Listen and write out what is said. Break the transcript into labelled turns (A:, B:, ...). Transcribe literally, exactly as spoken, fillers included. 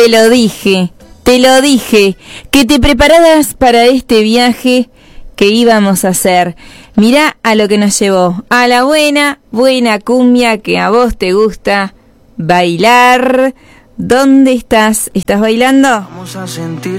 A: Te lo dije, te lo dije, que te prepararas para este viaje que íbamos a hacer. Mirá a lo que nos llevó, a la buena, buena cumbia que a vos te gusta bailar. ¿Dónde estás? ¿Estás bailando?
B: Vamos a sentir